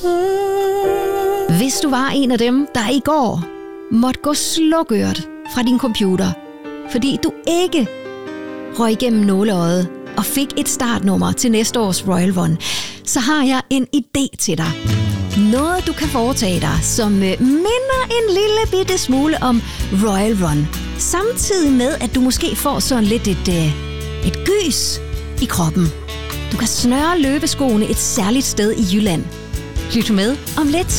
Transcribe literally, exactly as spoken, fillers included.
Hvis du var en af dem, der i går måtte gå slukøret fra din computer, fordi du ikke røg igennem nåleøjet og fik et startnummer til næste års Royal Run, så har jeg en idé til dig. Noget, du kan foretage dig, som minder en lille bitte smule om Royal Run. Samtidig med, at du måske får sådan lidt et, et gys i kroppen. Du kan snøre løbeskoene et særligt sted i Jylland. Lyt med om lidt.